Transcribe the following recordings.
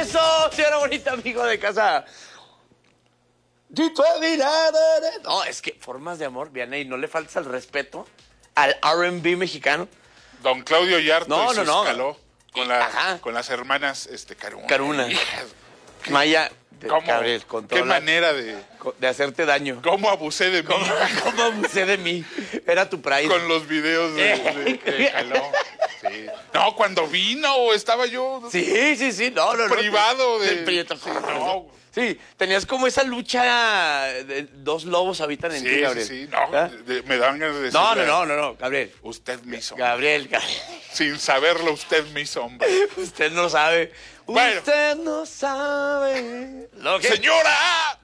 Eso, señora bonita, amigo de casa. No, es que formas de amor, Vianney, no le faltes al respeto al R&B mexicano. Don Claudio Yarto No, y no, su no. escaló Ajá. con las hermanas Caruna. Caruna. Hijas, Maya, ¿cómo? Gabriel, ¿Qué controla manera de hacerte daño. cómo abusé de mí ¿Cómo abusé de mí? Era tu pride. con los videos de Caló? Sí. No, cuando vino estaba yo Sí. No. privado de... del Prieto. Sí, no. Sí, tenías como esa lucha de dos lobos habitan en ti, Gabriel. Sí. No, ¿Ah? me dan ganas de No, decirle, Gabriel. usted me hizo. Gabriel. Sin saberlo, usted me hizo hombre. Usted no sabe. Bueno. Usted no sabe lo que... ¡Señora!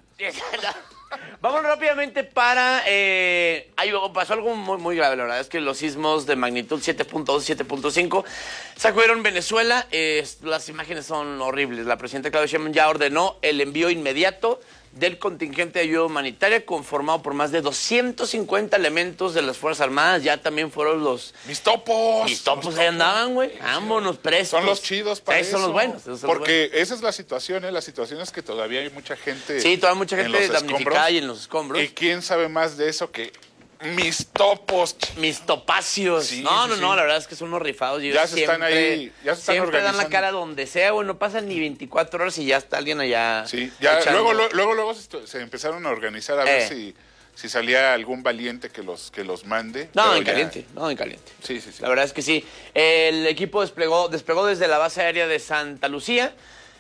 Vamos rápidamente para... pasó algo muy grave, la verdad. Es que los sismos de magnitud 7.2 y 7.5 sacudieron Venezuela. Las imágenes son horribles. La presidenta Claudia Sheinbaum ya ordenó el envío inmediato del contingente de ayuda humanitaria conformado por más de 250 elementos de las Fuerzas Armadas. Ya también fueron los... ¡Mis topos! Mis topos ahí andaban, güey. Vámonos prestos. Son los chidos para Esos son los buenos. Porque esa es la situación, ¿eh? La situación es que todavía hay mucha gente... Sí, todavía mucha en gente los damnificada escombros. y en los escombros. ¿Y quién sabe más de eso que mis topos? Mis topacios. Sí, no, sí. la verdad es que son unos rifados. Ya se están ahí, ya se están siempre dan la organizando. cara donde sea, güey. No pasan ni 24 horas y ya está alguien allá. Sí, ya echando. luego se empezaron a organizar a ver si salía algún valiente que los mande. No, pero en ya- caliente, no, en caliente. Sí. La verdad es que sí. El equipo desplegó desde la base aérea de Santa Lucía.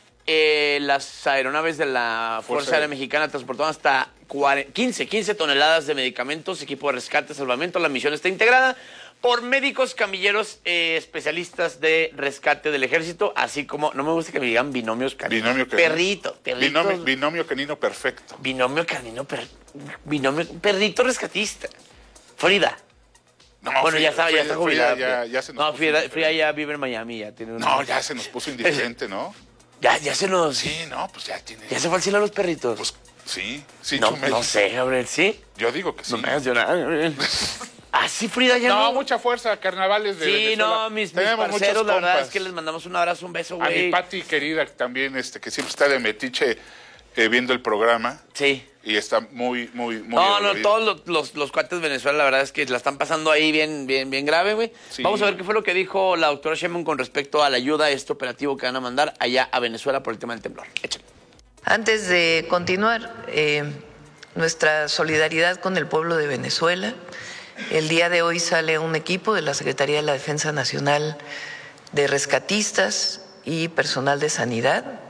Las aeronaves de la Fuerza Aérea Mexicana transportaron hasta 15 toneladas de medicamentos, equipo de rescate, salvamento. La misión está integrada por médicos, camilleros, especialistas de rescate del ejército, así como, no me gusta que me digan binomios caninos. Binomio canino. Perritos. Binomio canino perfecto. Binomio canino, perrito rescatista. Frida. No, Bueno, ya está jubilada. ya se nos No, puso Frida indiferente. ya vive en Miami, ya tiene una... No, ya se nos puso indiferente, ¿no? Ya se nos... Sí, no, pues ya tiene... Ya se fue al cielo a los perritos. Pues sí, Chumel. No sé, Gabriel, ¿sí? Yo digo que sí. No me hagas llorar, Gabriel. Ah, sí, Frida, ya No, no. mucha fuerza, carnavales de Sí, Venezuela. no, mis Tenemos parceros, muchos la verdad compas. es que les mandamos un abrazo, un beso, A mi güey. Pati querida también, que siempre está de metiche viendo el programa. Sí. Y está muy No, dolorida. todos los cuates de Venezuela, la verdad es que la están pasando ahí bien grave, güey. Sí. Vamos a ver qué fue lo que dijo la doctora Sheinbaum con respecto a la ayuda a este operativo que van a mandar allá a Venezuela por el tema del temblor. Échale. Antes de continuar, nuestra solidaridad con el pueblo de Venezuela. El día de hoy sale un equipo de la Secretaría de la Defensa Nacional de rescatistas y personal de sanidad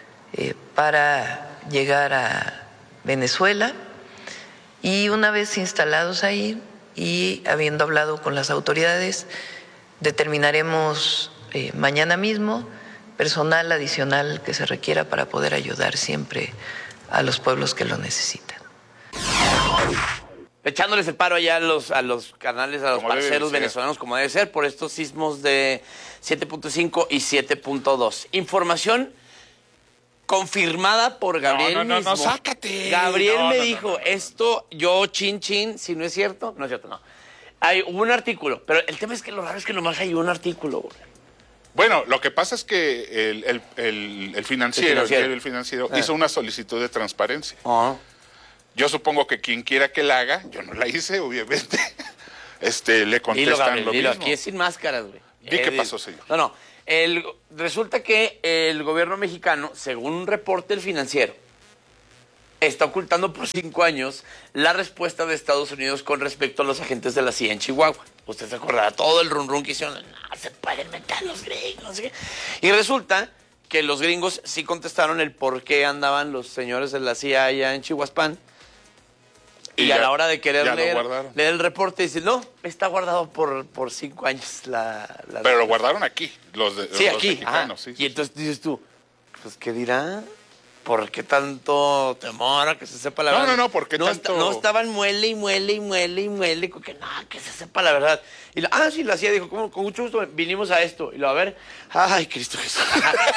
para llegar a Venezuela, y una vez instalados ahí y habiendo hablado con las autoridades, determinaremos mañana mismo personal adicional que se requiera para poder ayudar siempre a los pueblos que lo necesitan. Echándoles el paro allá a los canales, a los Como debe de parceros ser. venezolanos, como debe ser, por estos sismos de 7.5 y 7.2. Información confirmada por Gabriel No, mismo. sácate. Gabriel No, me no, dijo, no. esto, yo, chin, si no es cierto, no es cierto, no. Hubo un artículo, pero el tema es que lo raro es que nomás hay un artículo, güey. Bueno, lo que pasa es que el financiero, el financiero hizo una solicitud de transparencia. Ah. Yo supongo que quien quiera que la haga, yo no la hice, obviamente, le Dilo, contestan Gabriel, lo dilo, mismo. aquí es sin máscaras, güey. ¿Y qué pasó, señor? No. Resulta que el gobierno mexicano, según un reporte del Financiero, está ocultando por 5 años la respuesta de Estados Unidos con respecto a los agentes de la CIA en Chihuahua. Usted se acordará todo el run que hicieron. No se pueden meter los gringos. No sé qué. Y resulta que los gringos sí contestaron el por qué andaban los señores de la CIA allá en Chihuahuapan. Y ya- a la hora de querer ya lo leer guardaron. el reporte, dice, no, está guardado por 5 años Pero lo guardaron aquí, los Sí, los aquí. mexicanos. Ajá. Sí. Y entonces dices tú, pues, ¿qué dirá? ¿Por qué tanto temor a que se sepa la No, verdad? no, ¿por qué tanto? No estaban muele, con que no, que se sepa la verdad. Y sí, lo hacía, dijo, con mucho gusto vinimos a esto. Y lo a ver, ay, Cristo Jesús.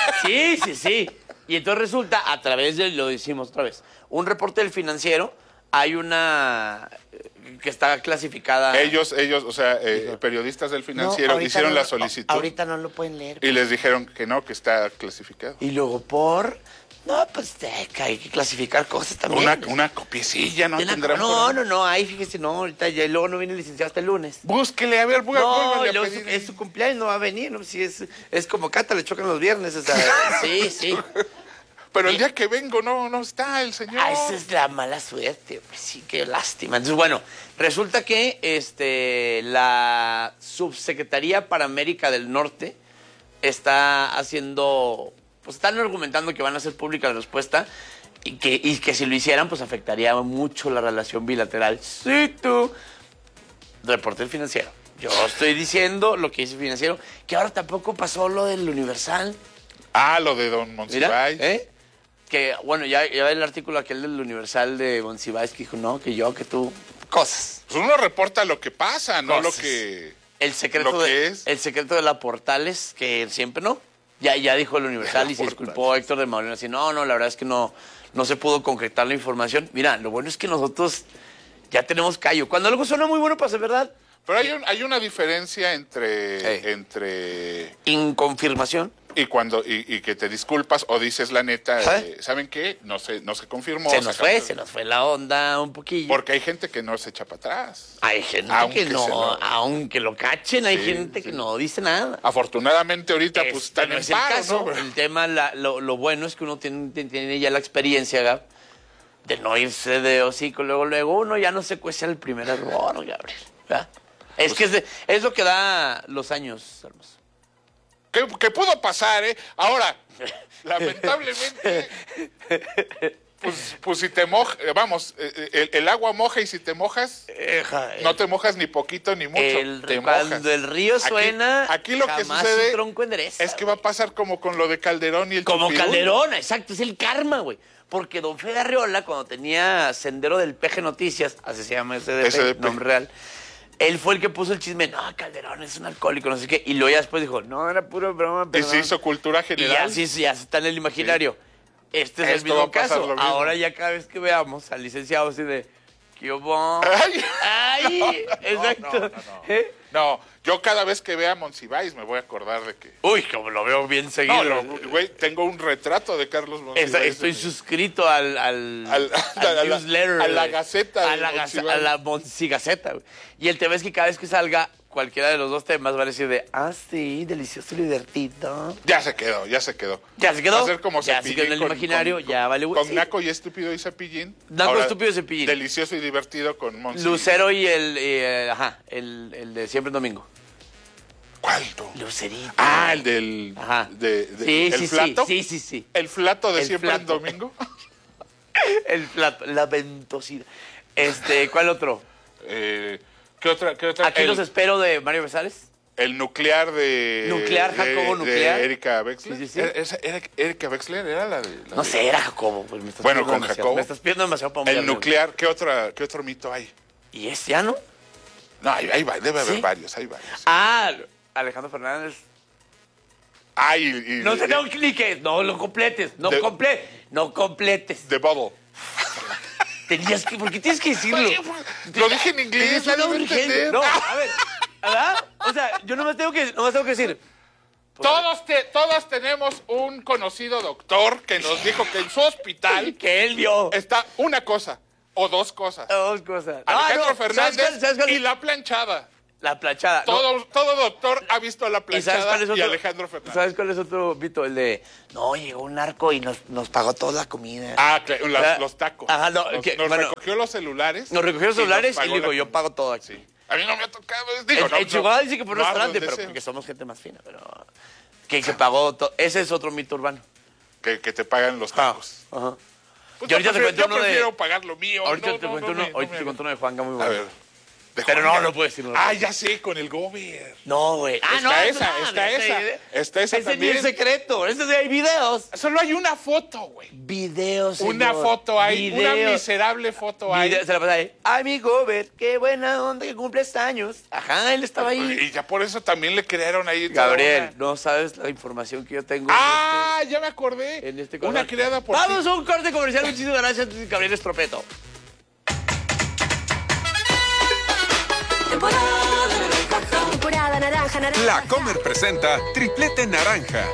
Sí. Y entonces resulta, a través de, lo decimos otra vez, un reporte del Financiero hay una que está clasificada. Ellos, o sea, periodistas del Financiero hicieron la solicitud. Ahorita no lo pueden leer. Y les dijeron que no, que está clasificado. Y luego no, pues hay que clasificar cosas también. Una copiecilla, ¿no? No, ahí fíjese, no, ahorita ya, y luego no viene el licenciado hasta el lunes. Búsquele, a ver, vuélvale a pedir. Es su cumpleaños, no va a venir, ¿no? Si es como Cata, le chocan los viernes, o sea, sí. Pero el día que vengo no está el señor. Esa es la mala suerte, pues sí, qué lástima. Entonces, bueno, resulta que la Subsecretaría para América del Norte está haciendo, pues están argumentando que van a hacer pública la respuesta y que si lo hicieran, pues afectaría mucho la relación bilateral. Sí, tú. Reporte del Financiero. Yo estoy diciendo lo que dice el Financiero, que ahora tampoco pasó lo del Universal. Lo de don Monsiváis. Que, bueno, ya el artículo aquel del Universal de Monsiváis que dijo, no, que tú, cosas. Pues uno reporta lo que pasa, no cosas. Lo que... El secreto el secreto de la Portales, que siempre no. Ya dijo el Universal y se disculpó Héctor de Maulena, así, no, la verdad es que no se pudo concretar la información. Mira, lo bueno es que nosotros ya tenemos callo. Cuando algo suena muy bueno para ser verdad. Pero hay una diferencia entre inconfirmación y que te disculpas o dices la neta, ¿saben qué? No se confirmó. Se nos fue la onda un poquillo. Porque hay gente que no se echa para atrás. Hay gente que no, aunque lo cachen, hay gente que no dice nada. Afortunadamente ahorita pues están no en es paro, el caso. ¿no? El tema, lo bueno es que uno tiene ya la experiencia, Gab, de no irse de hocico luego uno ya no se cuece el primer error, Gabriel. ¿Verdad? Es que es lo que da los años, hermoso. Que pudo pasar, ¿eh? Ahora, lamentablemente, pues si te mojas, el agua moja y si te mojas, no te mojas ni poquito ni mucho, te mojas. Cuando el río suena, aquí lo que sucede tronco endereza, es que va a pasar como con lo de Calderón y el Como Chupirul. Calderón, exacto, es el karma, güey. Porque don Fede Arriola, cuando tenía Sendero del Peje Noticias, así se llama SDP. Nombre real, él fue el que puso el chisme, no, Calderón es un alcohólico, no sé qué, y luego ya después dijo, no, era puro broma, pero y se hizo cultura general. Y ya está en el imaginario. Sí. Este es el mismo caso. Ahora ya cada vez que veamos al licenciado así de, ¡qué hubo! ¡Ay! Exacto. No, yo cada vez que vea a Monsiváis me voy a acordar de que... Uy, como lo veo bien seguido. Güey, tengo un retrato de Carlos Monsiváis. Estoy suscrito al newsletter. A la Gaceta. A la Monsigaceta. Y el tema es que cada vez que salga cualquiera de los dos temas va a decir de, sí, delicioso y divertido. Ya se quedó. ¿Ya se quedó? Va a ser como ya Cepillín. Se quedó en el imaginario, ya vale. Con Naco y Estúpido y Cepillín. Naco, Estúpido y Cepillín. Delicioso y divertido con Monsiváis. Lucero y el de Siempre en Domingo. ¿Cuál tú? Lucerito. El del... Ajá. ¿El flato? Sí. ¿El flato de Siempre en Domingo? El flato, la ventosidad. ¿Cuál otro? ¿Qué otra? Aquí los espero de Mario Besares. El nuclear de... Jacobo Nuclear. De Erika Wexler. Sí. ¿Erika Wexler era la de...? No sé, era Jacobo. Pues bueno, con Jacobo. Me estás pidiendo demasiado para un El nuclear, ¿qué otro mito hay? ¿Y ya no? No, debe haber varios, hay varios. Alejandro Fernández. No te tengo cliques, no lo completes, no completes. The Bubble. Tenías que, ¿por qué tienes que decirlo? Lo dije en inglés, no lo entender. No, a ver, ¿verdad? O sea, yo nomás tengo que decir. Todos tenemos un conocido doctor que nos dijo que en su hospital que él vio está una cosa o dos cosas. Alejandro Fernández ¿sabes cuál? Y la planchada. La planchada. Todo doctor ha visto la planchada y Alejandro Fernández. ¿Sabes cuál es otro mito? El de, llegó un narco y nos pagó toda la comida. Claro, los tacos. Ajá, recogió los celulares. Nos recogió los celulares y dijo, yo pago todo aquí. Sí. A mí no me ha tocado. En Chihuahua dice que por un restaurante, pero porque somos gente más fina. Pero que pagó todo. Ese es otro mito urbano. Que te pagan los tacos. Ajá. Pues yo prefiero pagar lo mío. Ahorita te cuento uno de Juanga muy bueno. A ver. Pero no puedo decir. Ya sé, con el gobierno. No, güey. Está esa también. Es el secreto. Hay videos. Solo hay una foto, güey. Videos. Una foto hay. Una miserable foto hay. Se la pasa ahí. Ay, mi gober, qué buena onda que cumples años. Ajá, él estaba ahí. Y ya por eso también le crearon ahí. Gabriel, no sabes la información que yo tengo. Ya me acordé. En una creada por Vamos a un corte comercial. Muchísimas gracias, Gabriel Estropeto. naranja, naranja. La Comer presenta Triplete Naranja.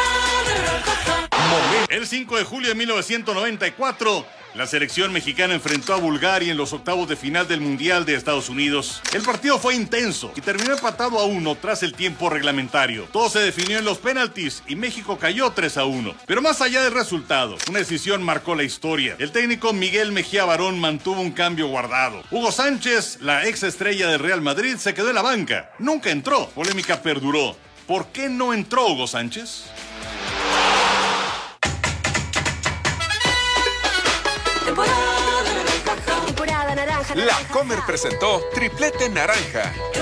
El 5 de julio de 1994, la selección mexicana enfrentó a Bulgaria en los octavos de final del Mundial de Estados Unidos. El partido fue intenso y terminó empatado a 1 tras el tiempo reglamentario. Todo se definió en los penaltis y México cayó 3-1. Pero más allá del resultado, una decisión marcó la historia. El técnico Miguel Mejía Barón mantuvo un cambio guardado. Hugo Sánchez, la ex estrella del Real Madrid, se quedó en la banca. Nunca entró. Polémica perduró. ¿Por qué no entró Hugo Sánchez? Temporada naranja, naranja. La Comer presentó Triplete Naranja.